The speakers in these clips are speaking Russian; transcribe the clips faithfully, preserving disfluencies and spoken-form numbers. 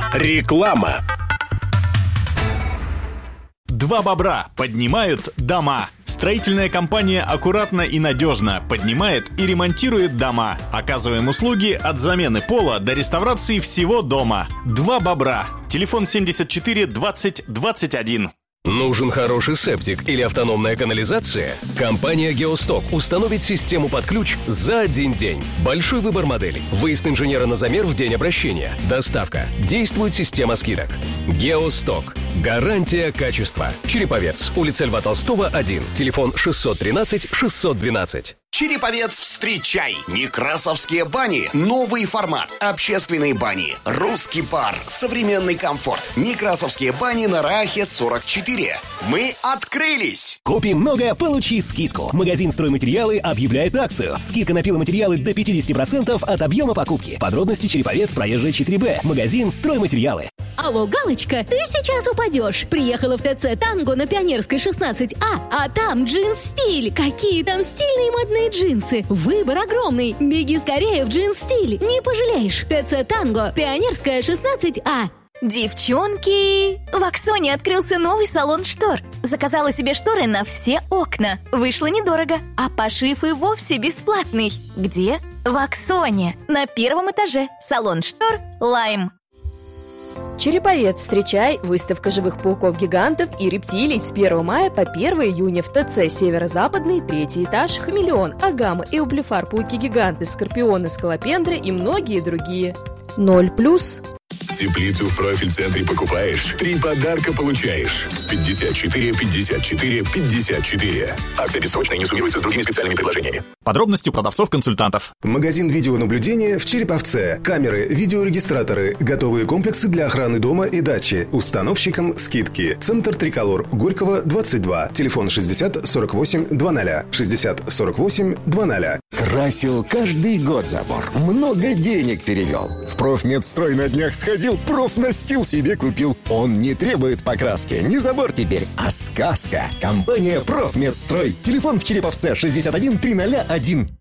Реклама. Два бобра поднимают дома. Строительная компания аккуратно и надежно поднимает и ремонтирует дома. Оказываем услуги от замены пола до реставрации всего дома. Два бобра. Телефон семьдесят четыре двадцать двадцать один. Нужен хороший септик или автономная канализация? Компания «Геосток» установит систему под ключ за один день. Большой выбор моделей. Выезд инженера на замер в день обращения. Доставка. Действует система скидок. «Геосток». Гарантия качества. Череповец. Улица Льва Толстого, один. Телефон шестьсот тринадцать шестьсот двенадцать. Череповец, встречай! Некрасовские бани. Новый формат. Общественные бани. Русский пар. Современный комфорт. Некрасовские бани на Раасе сорок четыре. Мы открылись! Купи много, получи скидку. Магазин «Стройматериалы» объявляет акцию. Скидка на пиломатериалы до пятьдесят процентов от объема покупки. Подробности Череповец, проезжая четыре Б. Магазин «Стройматериалы». Алло, Галочка, ты сейчас упадешь. Приехала в ТЦ «Танго» на Пионерской шестнадцать А, а там джинс-стиль. Какие там стильные модные джинсы. Выбор огромный. Беги скорее в джинс-стиль. Не пожалеешь. ТЦ «Танго», Пионерская шестнадцать А. Девчонки, в Аксоне открылся новый салон штор. Заказала себе шторы на все окна. Вышло недорого, а пошив и вовсе бесплатный. Где? В Аксоне. На первом этаже. Салон штор «Лайм». Череповец, встречай! Выставка живых пауков-гигантов и рептилий с первого мая по первого июня в ТЦ «Северо-Западный», третий этаж, хамелеон, агама, эублефар, пауки-гиганты, скорпионы, скалопендры и многие другие. Ноль плюс. Теплицу в профиль-центре покупаешь, три подарка получаешь. пятьдесят четыре пятьдесят четыре пятьдесят четыре. Акция бессрочная, не суммируется с другими специальными предложениями. Подробности у продавцов-консультантов. Магазин видеонаблюдения в Череповце. Камеры, видеорегистраторы, готовые комплексы для охраны дома и дачи. Установщикам скидки. Центр Триколор. Горького, двадцать два. Телефон шестьдесят сорок восемь двадцать. шестьдесят сорок восемь двадцать. Красил каждый год забор. Много денег перевел. В профмедстрой на днях сходил, профнастил себе купил. Он не требует покраски. Не забор теперь, а сказка. Компания «Профмедстрой». Телефон в Череповце шестьдесят один триста один.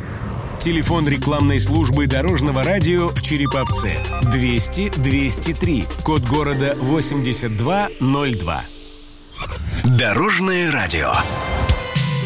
Телефон рекламной службы Дорожного радио в Череповце двести двести три. Код города восемьдесят два ноль два. Дорожное радио.